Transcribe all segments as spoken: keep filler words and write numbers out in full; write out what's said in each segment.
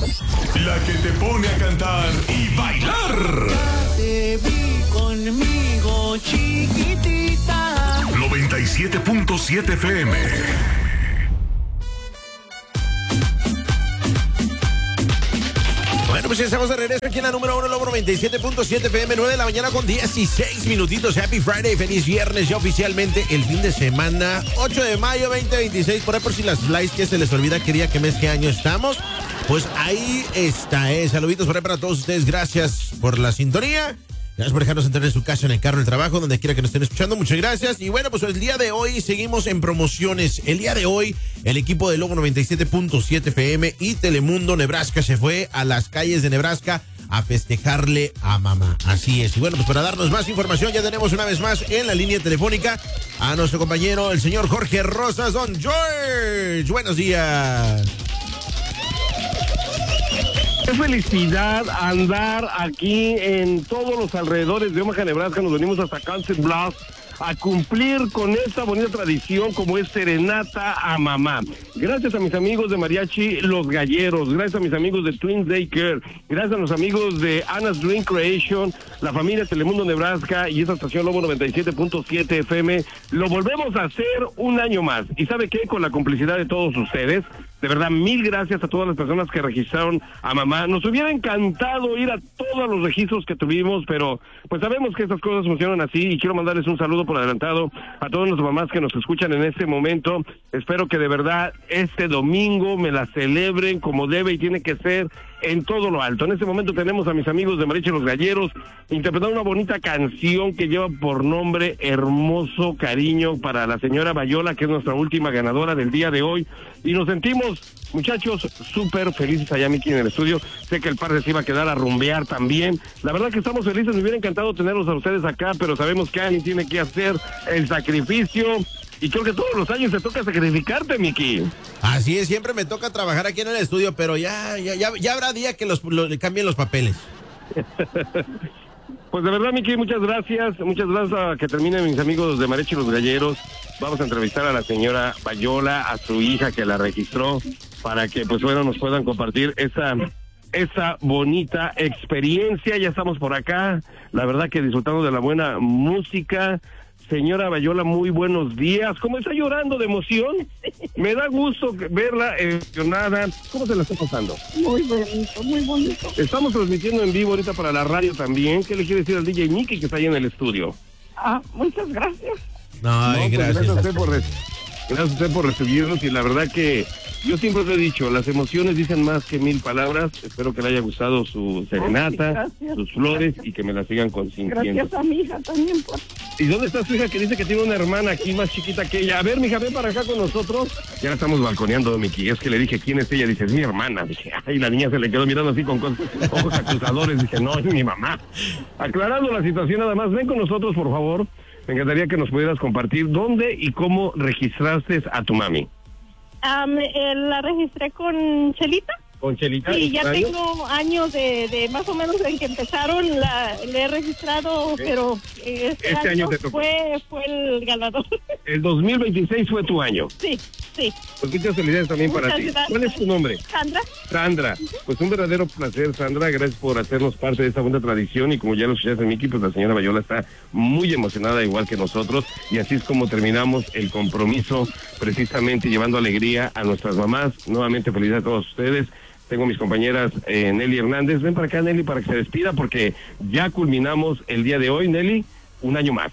La que te pone a cantar y bailar. Ya te vi conmigo, chiquitita. noventa y siete punto siete F M. Bueno, pues ya estamos de regreso aquí en la número uno, Lobo noventa y siete punto siete F M, nueve de la mañana con dieciséis minutitos. Happy Friday, feliz viernes, ya oficialmente el fin de semana, ocho de mayo veinte veintiséis. Por ahí, por si las flies que se les olvida qué día, qué mes, qué año estamos, pues ahí está, eh. Saluditos por ahí para todos ustedes, gracias por la sintonía. Gracias por dejarnos entrar en su casa, en el carro, en el trabajo, donde quiera que nos estén escuchando. Muchas gracias. Y bueno, pues el día de hoy seguimos en promociones. El día de hoy, el equipo de Lobo noventa y siete punto siete F M y Telemundo Nebraska se fue a las calles de Nebraska a festejarle a mamá. Así es. Y bueno, pues para darnos más información, ya tenemos una vez más en la línea telefónica a nuestro compañero, el señor Jorge Rosas. Don George, buenos días. Qué felicidad andar aquí en todos los alrededores de Omaha, Nebraska. Nos venimos hasta Council Bluffs a cumplir con esta bonita tradición como es serenata a mamá. Gracias a mis amigos de Mariachi Los Galleros, gracias a mis amigos de Twins Daycare, gracias a los amigos de Anna's Dream Creation, la familia Telemundo Nebraska y esta estación Lobo noventa y siete punto siete F M. Lo volvemos a hacer un año más. ¿Y sabe qué? Con la complicidad de todos ustedes. De verdad, mil gracias a todas las personas que registraron a mamá. Nos hubiera encantado ir a todos los registros que tuvimos, pero pues sabemos que estas cosas funcionan así y quiero mandarles un saludo por adelantado a todas las mamás que nos escuchan en este momento. Espero que de verdad este domingo me la celebren como debe y tiene que ser en todo lo alto. En este momento tenemos a mis amigos de Mariachi Los Galleros interpretando una bonita canción que lleva por nombre Hermoso Cariño para la señora Bayola, que es nuestra última ganadora del día de hoy. Y nos sentimos, muchachos, súper felices allá, Miki, en el estudio. Sé que el par se iba a quedar a rumbear también. La verdad que estamos felices, me hubiera encantado tenerlos a ustedes acá, pero sabemos que alguien tiene que hacer el sacrificio. Y creo que todos los años te toca sacrificarte, Miki. Así es, siempre me toca trabajar aquí en el estudio, pero ya, ya, ya, ya habrá día que los, los cambien los papeles. Pues de verdad, Miki, muchas gracias. Muchas gracias a que terminen mis amigos de Mariachi Los Galleros. Vamos a entrevistar a la señora Bayola, a su hija que la registró, para que, pues bueno, nos puedan compartir esa, esa bonita experiencia. Ya estamos por acá. La verdad que disfrutando de la buena música. Señora Bayola, muy buenos días. ¿Cómo está llorando de emoción? Me da gusto verla emocionada. ¿Cómo se la está pasando? Muy bonito, muy bonito. Estamos transmitiendo en vivo ahorita para la radio también. ¿Qué le quiere decir al D J Mickey que está ahí en el estudio? Ah, muchas gracias. No, No, pues gracias. gracias a usted por re- gracias a usted por recibirnos y la verdad que yo siempre lo he dicho, las emociones dicen más que mil palabras. Espero que le haya gustado su serenata, Gracias. sus flores y que me la sigan consintiendo. Gracias a mi hija también por... ¿Y dónde está su hija que dice que tiene una hermana aquí más chiquita que ella? A ver, mija, ven para acá con nosotros. Ya la estamos balconeando, Miki. Es que le dije, ¿quién es ella? Dice, es mi hermana. Dije, ay, la niña se le quedó mirando así con cosas, ojos acusadores. Dije, no, es mi mamá. Aclarando la situación nada más, ven con nosotros, por favor. Me encantaría que nos pudieras compartir dónde y cómo registraste a tu mami. Um, eh, la registré con Chelita. ¿Con Chelita? Sí, ya ¿Años? tengo años de, de más o menos en que empezaron, la, le he registrado, Sí. pero eh, este, Este año año, te tocó. fue, fue el ganador. El dos mil veintiséis fue tu año. Sí, sí. Pues muchas felicidades también para Muchas ti. gracias. ¿Cuál es tu nombre? Sandra. Sandra, pues un verdadero placer, Sandra, gracias por hacernos parte de esta buena tradición y como ya lo escuchaste, Miki, pues la señora Bayola está muy emocionada igual que nosotros y así es como terminamos el compromiso, precisamente llevando alegría a nuestras mamás. Nuevamente felicidades a todos ustedes. Tengo mis compañeras eh, Nelly Hernández, ven para acá, Nelly, para que se despida porque ya culminamos el día de hoy, Nelly, un año más.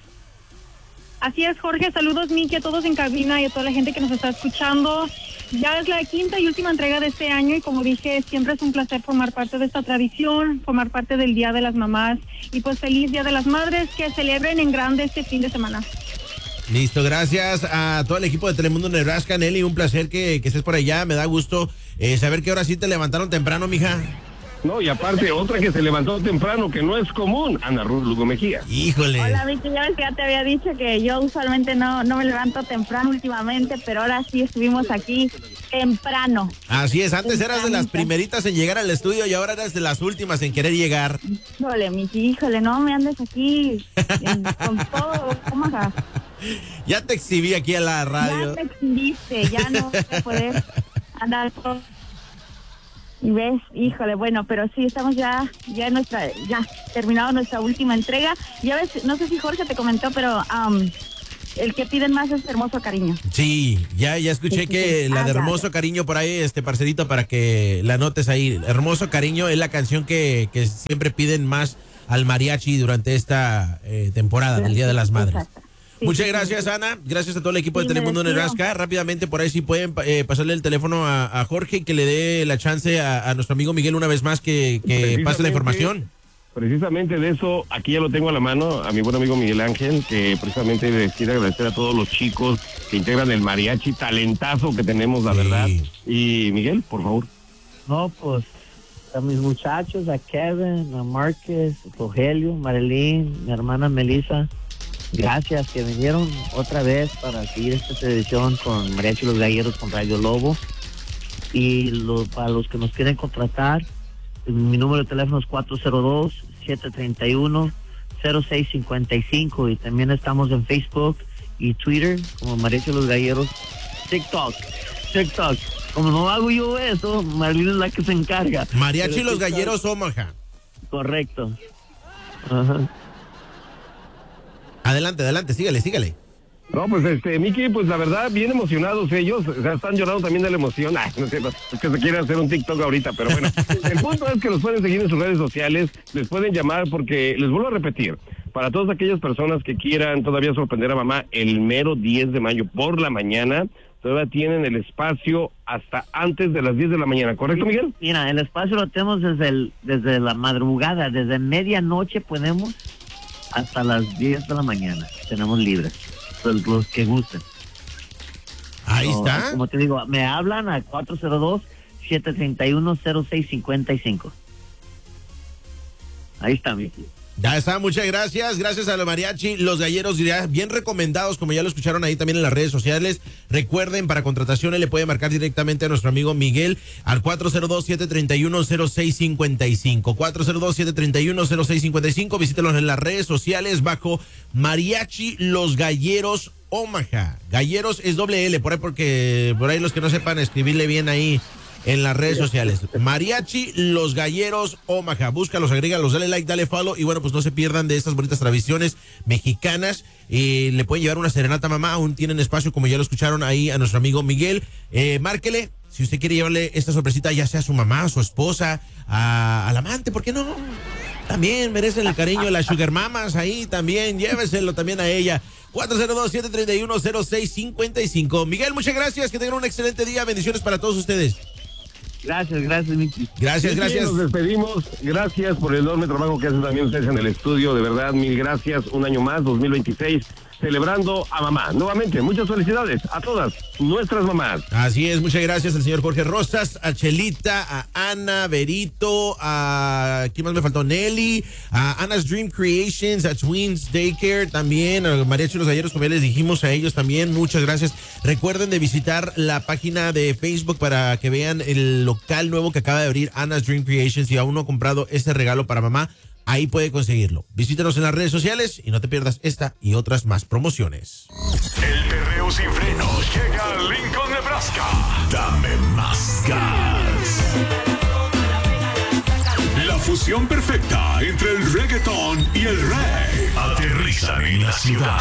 Así es, Jorge. Saludos, Miki, a todos en cabina y a toda la gente que nos está escuchando. Ya es la quinta y última entrega de este año y como dije, siempre es un placer formar parte de esta tradición, formar parte del Día de las Mamás y pues feliz Día de las Madres, que celebren en grande este fin de semana. Listo, gracias a todo el equipo de Telemundo Nebraska, Nelly, un placer que, que estés por allá, me da gusto eh, saber que ahora sí te levantaron temprano, mija. No, y aparte otra que se levantó temprano, que no es común, Ana Ruth Lugo Mejía. Híjole. Hola, Vicky, ya ves que ya te había dicho que yo usualmente no, no me levanto temprano últimamente, pero ahora sí estuvimos aquí temprano. Así es, antes eras de las primeritas en llegar al estudio y ahora eres de las últimas en querer llegar. Híjole, Miki, híjole, no me andes aquí en- con todo, ¿cómo vas? Ya te exhibí aquí a la radio. Ya te exhibiste, ya no voy a poder andar con... ¿Ves? Híjole, bueno, pero sí, estamos ya, ya en nuestra, ya terminado nuestra última entrega. Ya ves, no sé si Jorge te comentó, pero um, el que piden más es Hermoso Cariño. Sí, ya, ya escuché Sí, sí, que sí. la Ah, de ya, Hermoso ya. Cariño por ahí, este parcerito, para que la anotes ahí. Hermoso Cariño es la canción que, que siempre piden más al mariachi durante esta eh, temporada del Día de las Madres. Exacto. Sí, Muchas sí, gracias, sí. Ana. Gracias a todo el equipo Sí, de me Telemundo despido. Nebraska. Rápidamente, por ahí sí pueden eh, pasarle el teléfono a, a Jorge y que le dé la chance a, a nuestro amigo Miguel una vez más que, que pase la información. Precisamente de eso, aquí ya lo tengo a la mano, a mi buen amigo Miguel Ángel, que precisamente les quiere agradecer a todos los chicos que integran el mariachi, talentazo que tenemos, la Sí. verdad. Y Miguel, por favor. No, pues a mis muchachos, a Kevin, a Márquez, Rogelio, Marilyn, mi hermana Melissa, gracias que vinieron otra vez para seguir esta tradición con Mariachi Los Galleros con Radio Lobo. Y lo- para los que nos quieren contratar, mi número de teléfono es cuatro cero dos, siete tres uno, cero seis cinco cinco y también estamos en Facebook y Twitter como Mariachi Los Galleros, TikTok, TikTok. Como no hago yo eso, Marilyn es la que se encarga. Mariachi Pero Los TikTok- Galleros Omaha. Correcto. Ajá. Adelante, adelante, sígale, sígale. No, pues este, Miki, pues la verdad, bien emocionados ellos, o sea, están llorando también de la emoción. Ay, no es cierto, es que se quieren hacer un TikTok ahorita, pero bueno, el punto es que los pueden seguir en sus redes sociales, les pueden llamar porque, les vuelvo a repetir, para todas aquellas personas que quieran todavía sorprender a mamá el mero diez de mayo por la mañana, todavía tienen el espacio hasta antes de las diez de la mañana, ¿correcto, Miguel? Mira, el espacio lo tenemos desde el, desde la madrugada, desde medianoche podemos hasta las diez de la mañana. Tenemos libres, los, los que gusten. Ahí O, está. Como te digo, me hablan a cuatro cero dos, siete tres uno, cero seis cinco cinco. Ahí está, Miki. Ya está, muchas gracias. Gracias a los mariachi, los galleros, ya bien recomendados, como ya lo escucharon ahí también en las redes sociales. Recuerden, para contrataciones le puede marcar directamente a nuestro amigo Miguel al cuatro cero dos, siete tres uno, cero seis cinco cinco. cuatro cero dos, siete tres uno, cero seis cinco cinco. Visítelos en las redes sociales bajo Mariachi Los Galleros Omaha. Galleros es doble L, por ahí, porque por ahí los que no sepan escribirle bien ahí en las redes sociales. Mariachi Los Galleros Omaha. Búscalos, agrégalos, dale like, dale follow y bueno, pues no se pierdan de estas bonitas tradiciones mexicanas. Eh, le pueden llevar una serenata a mamá, aún tienen espacio, como ya lo escucharon ahí a nuestro amigo Miguel. Eh, márquele, si usted quiere llevarle esta sorpresita, ya sea a su mamá, a su esposa, a, al amante, ¿por qué no? También merecen el cariño de las sugar mamas ahí, también, lléveselo también a ella. cuatro cero dos, siete tres uno, cero seis cinco cinco. Miguel, muchas gracias, que tengan un excelente día, bendiciones para todos ustedes. Gracias, gracias, Miki. Gracias, Sí, gracias. Nos despedimos. Gracias por el enorme trabajo que hacen también ustedes en el estudio. De verdad, mil gracias. Un año más, dos mil veintiséis, celebrando a mamá. Nuevamente, muchas felicidades a todas nuestras mamás. Así es, muchas gracias al señor Jorge Rosas, a Chelita, a Ana, Berito, a... ¿quién más me faltó? Nelly, a Ana's Dream Creations, a Twins Daycare también, a Mariachi Los Galleros, como ya les dijimos a ellos también, muchas gracias. Recuerden de visitar la página de Facebook para que vean el local nuevo que acaba de abrir Ana's Dream Creations. Si aún no ha comprado este regalo para mamá, ahí puede conseguirlo. Visítanos en las redes sociales y no te pierdas esta y otras más promociones. El perreo sin frenos llega a Lincoln, Nebraska. Dame más gas. La fusión perfecta entre el reggaetón y el rey aterrizan en la ciudad.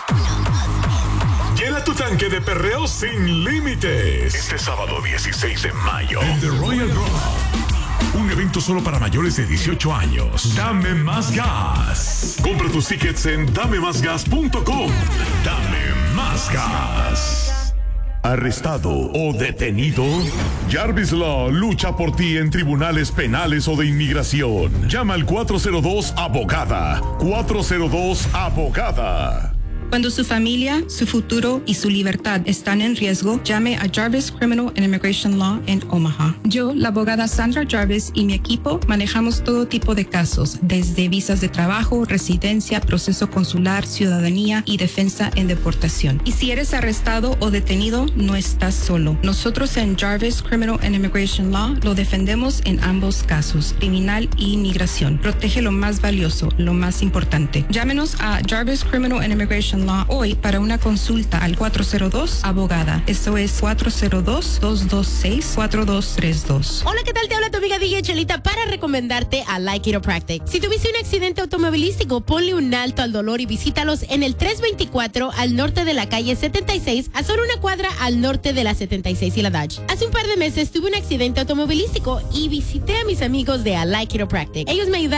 Llena tu tanque de perreo sin límites. Este sábado dieciséis de mayo en The Royal Rock. Un evento solo para mayores de dieciocho años. Dame más gas. Compra tus tickets en dame más gas punto com. Dame más gas. ¿Arrestado o detenido? Jarvis Law lucha por ti en tribunales penales o de inmigración. Llama al cuatro cero dos abogada. cuatro cero dos abogada. Cuando su familia, su futuro y su libertad están en riesgo, llame a Jarvis Criminal and Immigration Law en Omaha. Yo, la abogada Sandra Jarvis y mi equipo manejamos todo tipo de casos, desde visas de trabajo, residencia, proceso consular, ciudadanía y defensa en deportación. Y si eres arrestado o detenido, no estás solo. Nosotros en Jarvis Criminal and Immigration Law lo defendemos en ambos casos, criminal e inmigración. Protege lo más valioso, lo más importante. Llámenos a Jarvis Criminal and Immigration Immigration Law hoy para una consulta al cuatro cero dos abogada. Eso es cuatro cero dos, dos dos seis, cuatro dos tres dos. Hola, ¿qué tal? Te habla tu amiga D J Chelita para recomendarte a Like Chiropractic. Si tuviste un accidente automovilístico, ponle un alto al dolor y visítalos en el trescientos veinticuatro al norte de la calle setenta y seis, a solo una cuadra al norte de la setenta y seis y la Dodge. Hace un par de meses tuve un accidente automovilístico y visité a mis amigos de A Like Chiropractic. Ellos me ayudaron